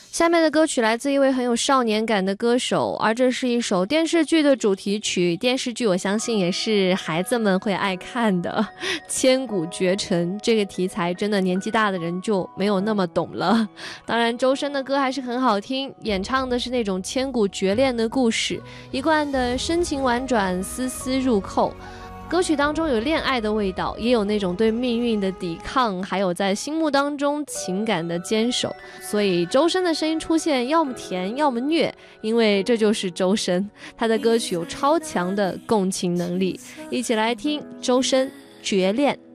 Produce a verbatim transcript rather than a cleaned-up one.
下面的歌曲来自一位很有少年感的歌手，而这是一首电视剧的主题曲。电视剧我相信也是孩子们会爱看的，千古绝尘这个题材真的年纪大的人就没有那么懂了。当然周深的歌还是很好听，演唱的是那种千古绝恋的故事，一贯的深情婉转，丝丝入扣。歌曲当中有恋爱的味道，也有那种对命运的抵抗，还有在心目当中情感的坚守。所以周深的声音出现要么甜要么虐，因为这就是周深，他的歌曲有超强的共情能力。一起来听周深《绝恋》。